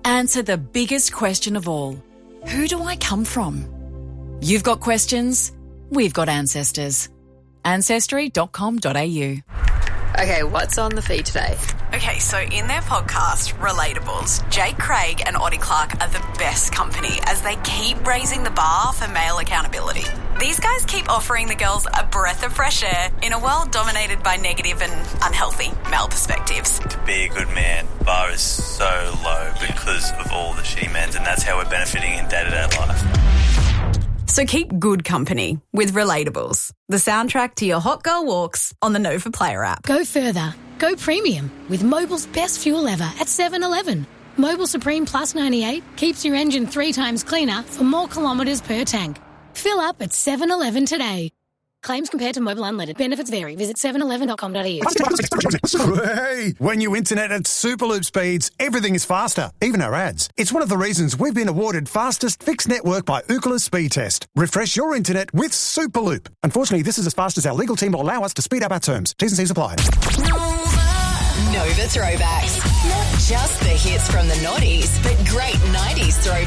Answer the biggest question of all. Who do I come from? You've got questions, we've got ancestors. Ancestry.com.au. Okay, what's on the feed today? Okay, so in their podcast, Relatables, Jake Craig and Oddie Clark are the best company as they keep raising the bar for male accountability. These guys keep offering the girls a breath of fresh air in a world dominated by negative and unhealthy male perspectives. To be a good man, bar is so low because of all the shitty men, and that's how we're benefiting in day-to-day life. So keep good company with Relatables, the soundtrack to your hot girl walks on the Know for Player app. Go further. Go premium with Mobil's best fuel ever at 7-Eleven. Mobil Supreme Plus 98 keeps your engine 3 times cleaner for more kilometres per tank. Fill up at 7-Eleven today. Claims compared to Mobil Unleaded. Benefits vary. Visit 711.com.au. Hey! When you internet at Superloop speeds, everything is faster, even our ads. It's one of the reasons we've been awarded fastest fixed network by Ookla Speed Test. Refresh your internet with Superloop. Unfortunately, this is as fast as our legal team will allow us to speed up our terms. T's and C's apply. Nova Throwbacks. Not just the hits from the noughties, but great 90s throwbacks.